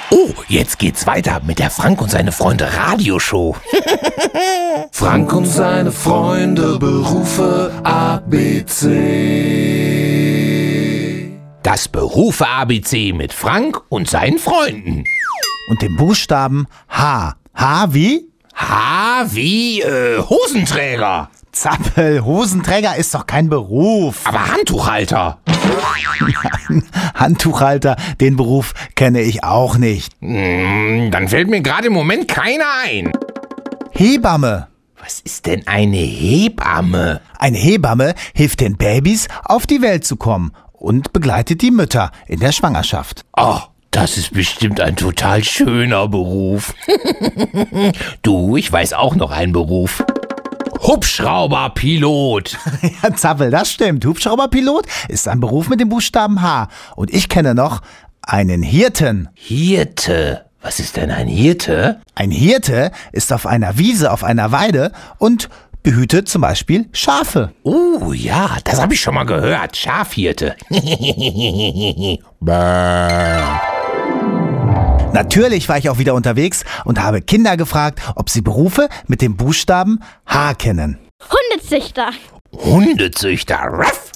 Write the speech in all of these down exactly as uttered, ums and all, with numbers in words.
Oh, jetzt geht's weiter mit der Frank und seine Freunde Radioshow. Frank und seine Freunde, Berufe A B C. Das Berufe-A B C mit Frank und seinen Freunden. Und dem Buchstaben H. H wie? H wie äh, Hosenträger. Zappel, Hosenträger ist doch kein Beruf. Aber Handtuchhalter. Handtuchhalter, den Beruf kenne ich auch nicht. Hm, dann fällt mir gerade im Moment keiner ein. Hebamme. Was ist denn eine Hebamme? Eine Hebamme hilft den Babys, auf die Welt zu kommen und begleitet die Mütter in der Schwangerschaft. Oh, das ist bestimmt ein total schöner Beruf. Du, ich weiß auch noch einen Beruf. Hubschrauberpilot. Ja, Zappel, das stimmt. Hubschrauberpilot ist ein Beruf mit dem Buchstaben H. Und ich kenne noch einen Hirten. Hirte. Was ist denn ein Hirte? Ein Hirte ist auf einer Wiese, auf einer Weide und behütet zum Beispiel Schafe. Oh ja, das habe ich schon mal gehört. Schafhirte. Natürlich war ich auch wieder unterwegs und habe Kinder gefragt, ob sie Berufe mit dem Buchstaben H kennen. Hundezüchter. Hundezüchter. Ruff.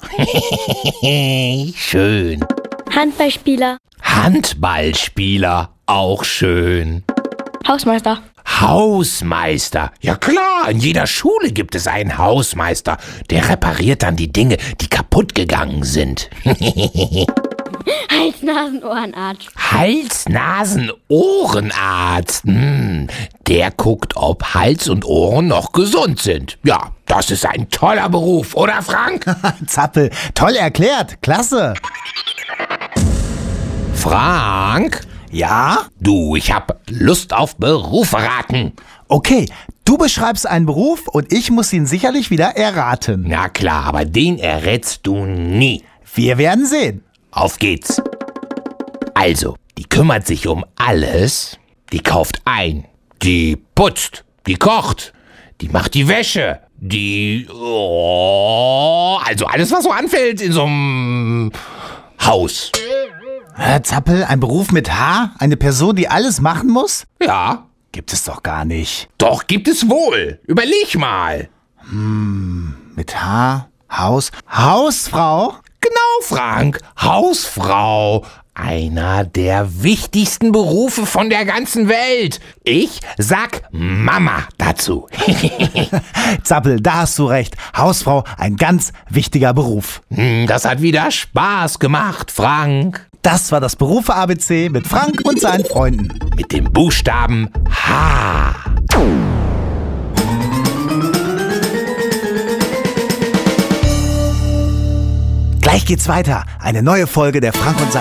Schön. Handballspieler. Handballspieler. Auch schön. Hausmeister. Hausmeister. Ja klar, in jeder Schule gibt es einen Hausmeister. Der repariert dann die Dinge, die kaputt gegangen sind. Hals-Nasen-Ohrenarzt. Hals-Nasen-Ohrenarzt. Hm, der guckt, ob Hals und Ohren noch gesund sind. Ja, das ist ein toller Beruf, oder Frank? Zappel, toll erklärt, klasse. Frank? Ja? Du, ich hab Lust auf Berufe raten. Okay, du beschreibst einen Beruf und ich muss ihn sicherlich wieder erraten. Na klar, aber den errätst du nie. Wir werden sehen. Auf geht's. Also, die kümmert sich um alles. Die kauft ein. Die putzt. Die kocht. Die macht die Wäsche. Die... Oh, also alles, was so anfällt in so einem Haus. Äh, Zappel, ein Beruf mit H? Eine Person, die alles machen muss? Ja. Gibt es doch gar nicht. Doch, gibt es wohl. Überleg mal. Hm, mit H? Haus? Hausfrau? Genau, Frank. Hausfrau. Einer der wichtigsten Berufe von der ganzen Welt. Ich sag Mama dazu. Zappel, da hast du recht. Hausfrau, ein ganz wichtiger Beruf. Das hat wieder Spaß gemacht, Frank. Das war das Berufe-A B C mit Frank und seinen Freunden. Mit dem Buchstaben H. Gleich geht's weiter. Eine neue Folge der Frank und seinen